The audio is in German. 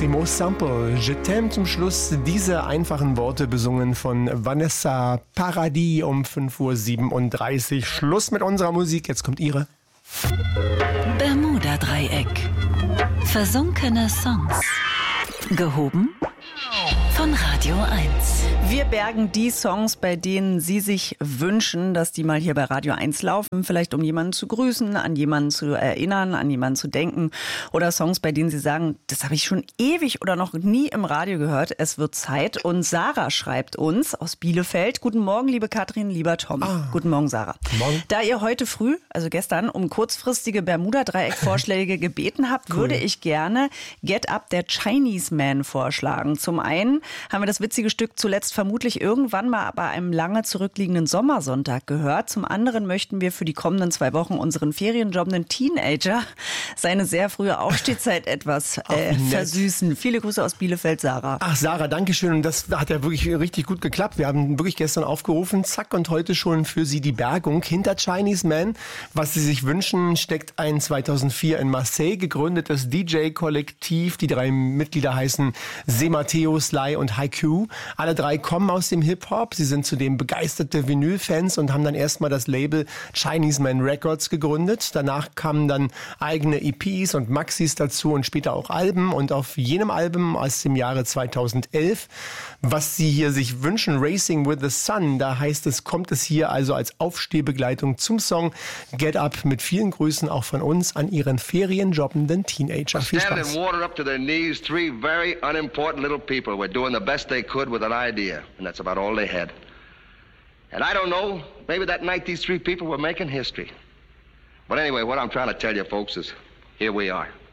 Massimo Sample. Je t'aime zum Schluss, diese einfachen Worte besungen von Vanessa Paradis um 5:37 Uhr. Schluss mit unserer Musik, jetzt kommt ihre. Bermuda-Dreieck. Versunkene Songs. Gehoben von Radio 1. Wir bergen die Songs, bei denen Sie sich wünschen, dass die mal hier bei Radio 1 laufen. Vielleicht um jemanden zu grüßen, an jemanden zu erinnern, an jemanden zu denken. Oder Songs, bei denen Sie sagen, das habe ich schon ewig oder noch nie im Radio gehört. Es wird Zeit. Und Sarah schreibt uns aus Bielefeld. Guten Morgen, liebe Katrin, lieber Tom. Guten Morgen, Sarah. Guten Morgen. Da ihr heute früh, also gestern, um kurzfristige Bermuda-Dreieck-Vorschläge gebeten habt, würde ich gerne Get Up der Chinese Man vorschlagen. Zum einen haben wir das witzige Stück zuletzt vermutlich irgendwann mal bei einem lange zurückliegenden Sommersonntag gehört. Zum anderen möchten wir für die kommenden 2 Wochen unseren ferienjobbenden Teenager seine sehr frühe Aufstehzeit etwas versüßen. Viele Grüße aus Bielefeld, Sarah. Ach, Sarah, danke schön. Und das hat ja wirklich richtig gut geklappt. Wir haben wirklich gestern aufgerufen, zack, und heute schon für Sie die Bergung hinter Chinese Man. Was Sie sich wünschen, steckt ein 2004 in Marseille gegründetes DJ-Kollektiv. Die 3 Mitglieder heißen Se Matteo, Sly und Haiku. Alle 3 kommen aus dem Hip-Hop. Sie sind zudem begeisterte Vinyl-Fans und haben dann erstmal das Label Chinese Man Records gegründet. Danach kamen dann eigene EPs und Maxis dazu und später auch Alben. Und auf jenem Album aus dem Jahre 2011, was Sie hier sich wünschen, Racing with the Sun, da heißt es, kommt es hier also als Aufstehbegleitung zum Song Get Up mit vielen Grüßen auch von uns an Ihren ferienjobbenden Teenager. Viel Spaß. Standing water up to their knees, 3 very unimportant little people were doing the best they could with an idea, and that's about all they had. And I don't know, maybe that night these 3 people were making history. But anyway, what I'm trying to tell you folks is, here we are.